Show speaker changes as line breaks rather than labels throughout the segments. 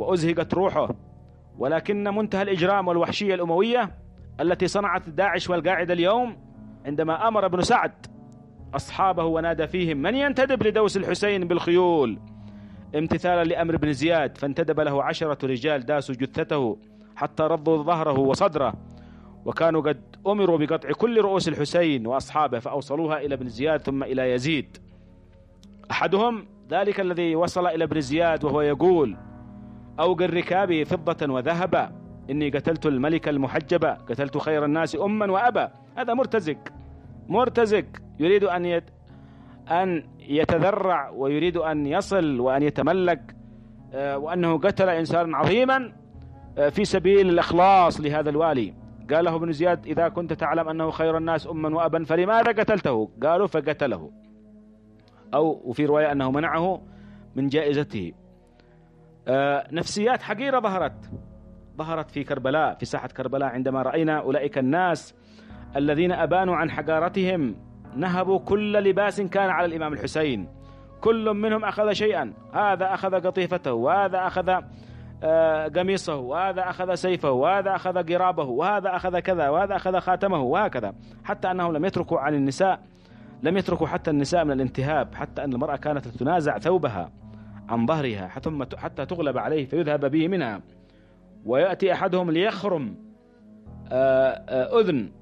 وأزهقت روحه، ولكن منتهى الإجرام والوحشية الأموية التي صنعت داعش والقاعدة اليوم عندما أمر ابن سعد أصحابه ونادى فيهم: من ينتدب لدوس الحسين بالخيول، امتثالا لأمر ابن زياد، فانتدب له 10 رجال داسوا جثته حتى رضوا ظهره وصدره، وكانوا قد أمروا بقطع كل رؤوس الحسين وأصحابه فأوصلوها إلى ابن زياد ثم إلى يزيد. أحدهم ذلك الذي وصل إلى ابن زياد وهو يقول: أوقر ركابي فضة وذهبا، إني قتلت الملك المحجبة، قتلت خير الناس أما وأبا. هذا مرتزق يريد أن يتذرع ويريد أن يصل وأن يتملك، وأنه قتل إنسانا عظيما في سبيل الإخلاص لهذا الوالي. قال له ابن زياد: إذا كنت تعلم أنه خير الناس أما وأبا فلماذا قتلته؟ قالوا: فقتله، أو وفي رواية أنه منعه من جائزته. نفسيات حقيرة ظهرت في كربلاء، في ساحة كربلاء، عندما رأينا أولئك الناس الذين أبانوا عن حقارتهم، نهبوا كل لباس كان على الإمام الحسين، كل منهم أخذ شيئا، هذا أخذ قطيفته، وهذا أخذ قميصه، وهذا أخذ سيفه، وهذا أخذ قرابه، وهذا أخذ كذا، وهذا أخذ خاتمه، وهكذا، حتى أنهم لم يتركوا عن النساء، لم يتركوا حتى النساء من الانتهاب، حتى أن المرأة كانت تنازع ثوبها عن ظهرها حتى تغلب عليه فيذهب به منها، ويأتي أحدهم ليخرم أذن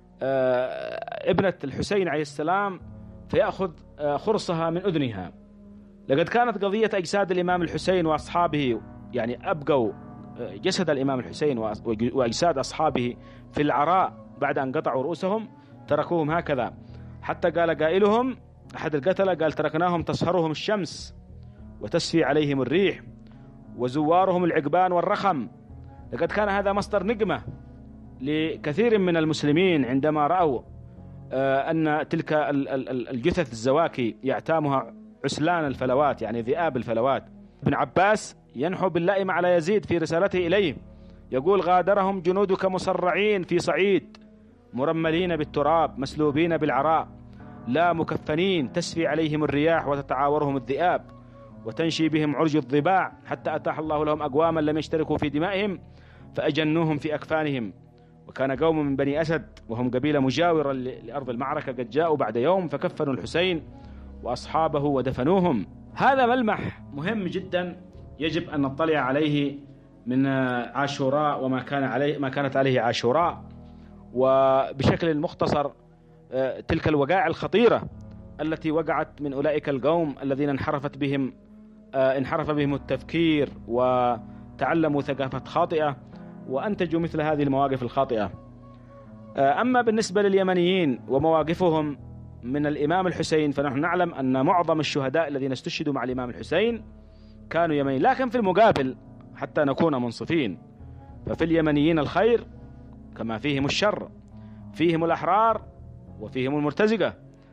ابنة الحسين عليه السلام فيأخذ خرصها من أذنها. لقد كانت قضية أجساد الإمام الحسين وأصحابه، يعني أبقوا جسد الإمام الحسين وأجساد أصحابه في العراء بعد أن قطعوا رؤوسهم، تركوهم هكذا، حتى قال قائلهم أحد القتلة قال: تركناهم تصهرهم الشمس وتسفي عليهم الريح وزوارهم العقبان والرخم. لقد كان هذا مصدر نقمة لكثير من المسلمين عندما رأوا أن تلك الجثث الزواكي يعتامها عسلان الفلوات، يعني ذئاب الفلوات. ابن عباس ينحو باللائم على يزيد في رسالته إليه، يقول: غادرهم جنودك مصرعين في صعيد، مرملين بالتراب، مسلوبين بالعراء، لا مكفنين، تسفي عليهم الرياح وتتعاورهم الذئاب وتنشي بهم عرج الضباع، حتى أتاح الله لهم أقواما لم يشتركوا في دمائهم فأجنوهم في أكفانهم. وكان قوم من بني أسد وهم قبيلة مجاورة لأرض المعركة قد جاءوا بعد يوم فكفنوا الحسين وأصحابه ودفنوهم. هذا ملمح مهم جدا يجب أن نطلع عليه من عاشوراء وما كانت عليه عاشوراء. وبشكل مختصر تلك الوقائع الخطيرة التي وقعت من أولئك القوم الذين انحرف بهم التفكير وتعلموا ثقافة خاطئة وأنتجوا مثل هذه المواقف الخاطئة. أما بالنسبة لليمنيين ومواقفهم من الإمام الحسين، فنحن نعلم أن معظم الشهداء الذين استشهدوا مع الإمام الحسين كانوا يمنيين، لكن في المقابل حتى نكون منصفين ففي اليمنيين الخير كما فيهم الشر، فيهم الأحرار وفيهم المرتزقة.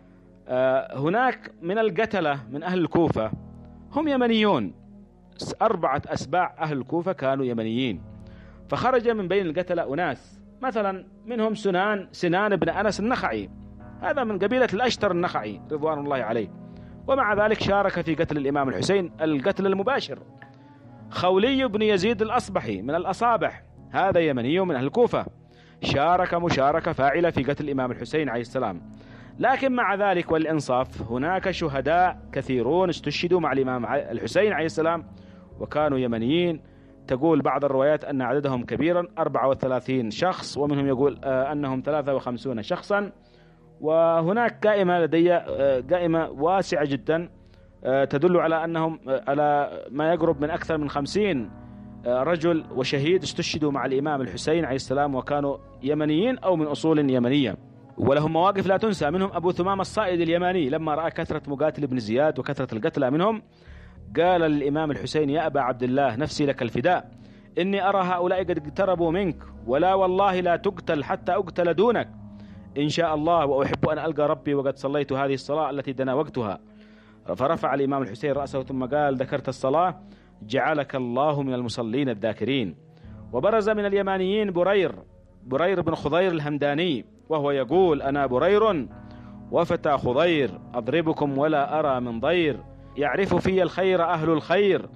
هناك من القتلة من أهل الكوفة هم يمنيون، 4 أسباع أهل الكوفة كانوا يمنيين، فخرج من بين القتلة أناس مثلا منهم سنان بن أنس النخعي، هذا من قبيلة الأشتر النخعي رضوان الله عليه، ومع ذلك شارك في قتل الإمام الحسين القتل المباشر. خولي بن يزيد الأصبحي من الأصابح، هذا يمني من أهل الكوفة، شارك مشاركة فاعلة في قتل الإمام الحسين عليه السلام. لكن مع ذلك والإنصاف هناك شهداء كثيرون استشهدوا مع الإمام الحسين عليه السلام وكانوا يمنيين. تقول بعض الروايات أن عددهم كبيرا 34 شخص، ومنهم يقول أنهم 53 شخصا. وهناك قائمة واسعة جدا تدل على أنهم على ما يقرب من أكثر من 50 رجل وشهيد استشهدوا مع الإمام الحسين عليه السلام وكانوا يمنيين أو من أصول يمنية، ولهم مواقف لا تنسى. منهم أبو ثمامة الصائد اليماني لما رأى كثرة مقاتل ابن زياد وكثرة القتلى منهم قال للإمام الحسين: يا أبا عبد الله نفسي لك الفداء، إني أرى هؤلاء قد اقتربوا منك، ولا والله لا تقتل حتى أقتل دونك إن شاء الله، وأحب أن ألقى ربي وقد صليت هذه الصلاة التي دنا وقتها. فرفع الإمام الحسين رأسه ثم قال: ذكرت الصلاة جعلك الله من المصلين الذاكرين. وبرز من اليمانيين برير بن خضير الهمداني وهو يقول: أنا برير وفتى خضير، أضربكم ولا أرى من ضير، يعرف في الخير أهل الخير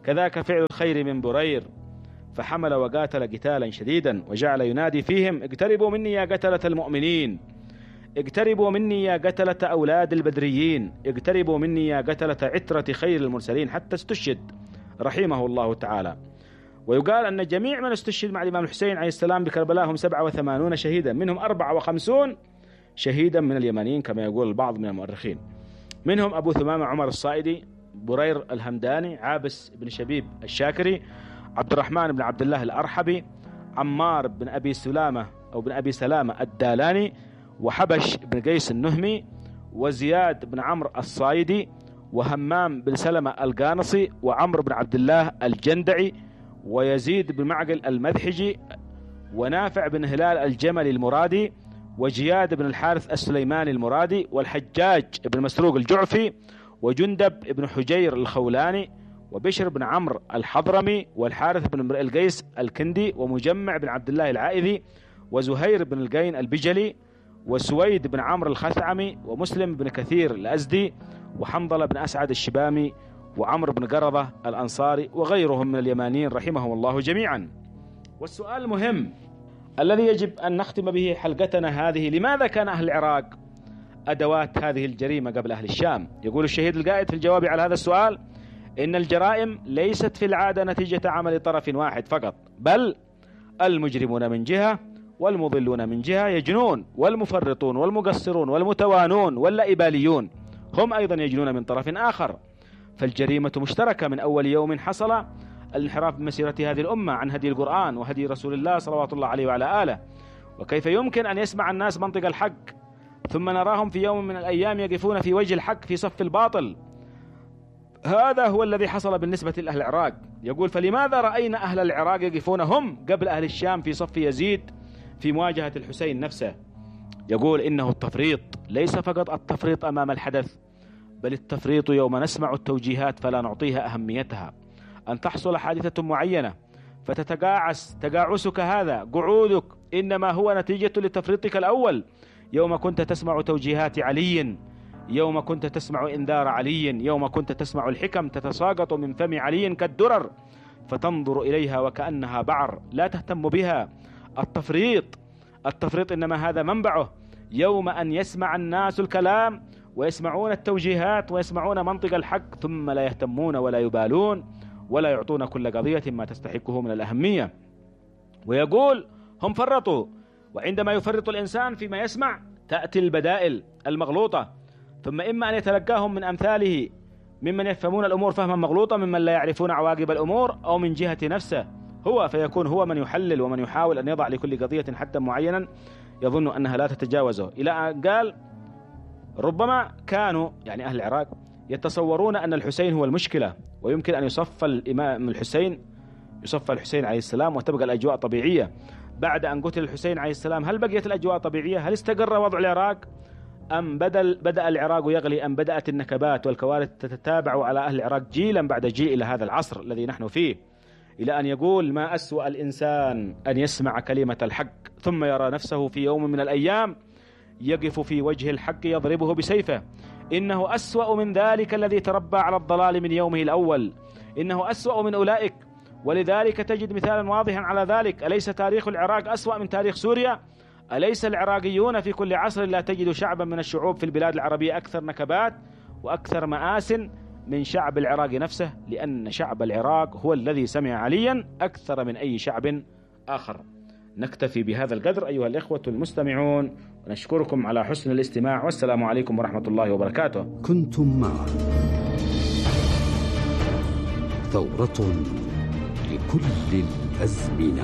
كذاك فعل الخير من برير، فحمل وقاتل قتالا شديدا وجعل ينادي فيهم: اقتربوا مني يا قتلة المؤمنين، اقتربوا مني يا قتلة أولاد البدريين، اقتربوا مني يا قتلة عترة خير المرسلين، حتى استشهد رحمه الله تعالى. ويقال أن جميع من استشهد مع الإمام الحسين عليه السلام بكربلاء هم 87 شهيدا، منهم 54 شهيدا من اليمنيين كما يقول البعض من المؤرخين، منهم أبو ثمامة عمر الصائدي، برير الهمداني، عابس بن شبيب الشاكري، عبد الرحمن بن عبد الله الأرحبي، عمار بن أبي سلامة أو بن أبي سلامة الدالاني، وحبش بن قيس النهمي، وزياد بن عمرو الصايدي، وهمام بن سلمة القانصي، وعمرو بن عبد الله الجندعي، ويزيد بن معقل المذحجي، ونافع بن هلال الجملي المرادي، وجياد بن الحارث السليماني المرادي، والحجاج بن مسروق الجعفي، وجندب بن حجير الخولاني، وبشر بن عمرو الحضرمي، والحارث بن امرئ القيس الكندي، ومجمع بن عبد الله العائذي، وزهير بن القين البجلي، وسويد بن عمرو الخثعمي، ومسلم بن كثير الأزدي، وحنظلة بن أسعد الشبامي، وعمرو بن قرضة الأنصاري، وغيرهم من اليمانيين رحمهم الله جميعا. والسؤال المهم الذي يجب أن نختم به حلقتنا هذه: لماذا كان أهل العراق أدوات هذه الجريمة قبل أهل الشام؟ يقول الشهيد القائد في الجواب على هذا السؤال: إن الجرائم ليست في العادة نتيجة عمل طرف واحد فقط، بل المجرمون من جهة والمضلون من جهة يجنون، والمفرطون والمقصرون والمتوانون واللائباليون هم أيضا يجنون من طرف آخر. فالجريمة مشتركة من أول يوم حصل الانحراف بمسيرة هذه الأمة عن هدي القرآن وهدي رسول الله صلوات الله عليه وعلى آله. وكيف يمكن أن يسمع الناس منطق الحق ثم نراهم في يوم من الأيام يقفون في وجه الحق في صف الباطل؟ هذا هو الذي حصل بالنسبة لأهل العراق. يقول: فلماذا رأينا أهل العراق يقفون هم قبل أهل الشام في صف يزيد في مواجهة الحسين نفسه؟ يقول: إنه التفريط ليس فقط التفريط أمام الحدث، بل التفريط يوم نسمع التوجيهات فلا نعطيها أهميتها. أن تحصل حادثة معينة فتتقاعس تقاعسك هذا قعودك إنما هو نتيجة لتفريطك الأول، يوم كنت تسمع توجيهات علي، يوم كنت تسمع إنذار علي، يوم كنت تسمع الحكم تتساقط من فم علي كالدرر فتنظر إليها وكأنها بعر لا تهتم بها. التفريط إنما هذا منبعه يوم أن يسمع الناس الكلام ويسمعون التوجيهات ويسمعون منطق الحق ثم لا يهتمون ولا يبالون ولا يعطون كل قضية ما تستحقه من الأهمية. ويقول: هم فرطوا، وعندما يفرط الإنسان فيما يسمع تأتي البدائل المغلوطة، ثم إما أن يتلقاهم من أمثاله ممن يفهمون الأمور فهما مغلوطا ممن لا يعرفون عواقب الأمور، أو من جهة نفسه هو، فيكون هو من يحلل ومن يحاول أن يضع لكل قضية حدا معينا يظن أنها لا تتجاوزه. إلى أن قال: ربما كانوا يعني أهل العراق يتصورون أن الحسين هو المشكلة، ويمكن أن يصفى الإمام الحسين، يصفى الحسين عليه السلام وتبقى الأجواء طبيعية. بعد أن قتل الحسين عليه السلام هل بقيت الأجواء طبيعية؟ هل استقر وضع العراق؟ أم بدأ العراق يغلي؟ أم بدأت النكبات والكوارث تتتابع على أهل العراق جيلا بعد جيل إلى هذا العصر الذي نحن فيه؟ إلى أن يقول: ما أسوأ الإنسان أن يسمع كلمة الحق ثم يرى نفسه في يوم من الأيام يقف في وجه الحق يضربه بسيفه. إنه أسوأ من ذلك الذي تربى على الضلال من يومه الأول، إنه أسوأ من أولئك. ولذلك تجد مثالا واضحا على ذلك: أليس تاريخ العراق أسوأ من تاريخ سوريا؟ أليس العراقيون في كل عصر لا تجد شعبا من الشعوب في البلاد العربية أكثر نكبات وأكثر مآس من شعب العراق نفسه؟ لأن شعب العراق هو الذي سمع عليا أكثر من أي شعب آخر. نكتفي بهذا القدر أيها الإخوة المستمعون، ونشكركم على حسن الاستماع، والسلام عليكم ورحمة الله وبركاته.
كنتم مع ثورة لكل الأزمنة،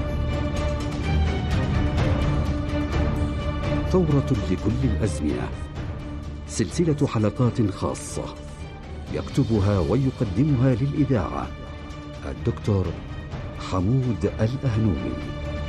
ثورة لكل الأزمنة، سلسلة حلقات خاصة يكتبها ويقدمها للإذاعة الدكتور حمود الأهنومي.